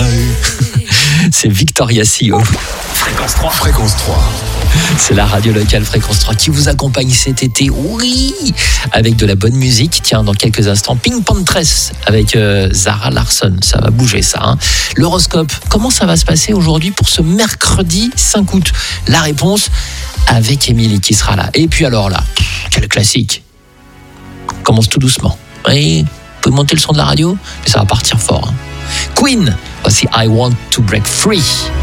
C'est Victoria CEO. Fréquence 3. Fréquence 3. C'est la radio locale Fréquence 3 qui vous accompagne cet été, oui, avec de la bonne musique. Tiens, dans quelques instants, Pink Panthers avec Zara Larsson. Ça va bouger, ça. Hein. L'horoscope, comment ça va se passer aujourd'hui pour ce mercredi 5 août? La réponse avec Émilie qui sera là. Et puis alors là, quel classique. Commence tout doucement. Oui, vous pouvez monter le son de la radio, mais ça va partir fort. Hein. Queen, voici I Want to Break Free.